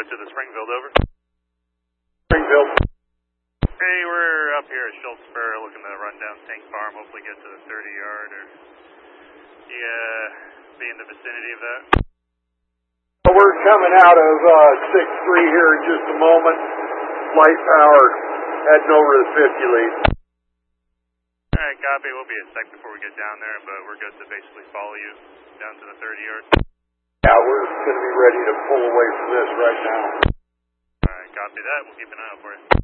to the Springfield, over. Springfield. Hey, we're up here at Schultz Spur looking to run down Tank Farm, hopefully get to the 30-yard or be in the vicinity of that. We're coming out of 6-3 here in just a moment. Flight power heading over to the 50 lead. Alright, copy. We'll be a sec before we get down there, but we're good to basically follow you down to the 30-yard. Yeah, we're going to be ready to pull away from this right now. Alright, copy that. We'll keep an eye out for you.